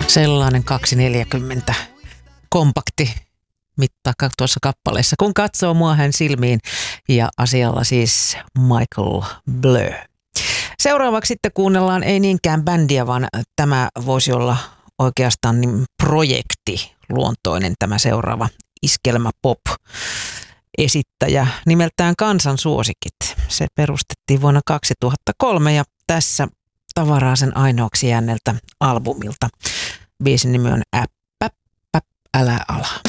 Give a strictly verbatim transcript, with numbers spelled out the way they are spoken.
Sellainen kaksi neljäkymmentä kompakti mitta tuossa kappaleessa, kun katsoo mua hän silmiin, ja asialla siis Michael Bleu. Seuraavaksi sitten kuunnellaan ei niinkään bändiä, vaan tämä voisi olla oikeastaan niin projekti luontoinen tämä seuraava iskelmä pop esittäjä nimeltään Kansan suosikit. Se perustettiin vuonna kaksituhattakolme ja tässä tavaraa sen ainoaksi jääneeltä albumilta. Biisin nimi on Äppä, älä ala.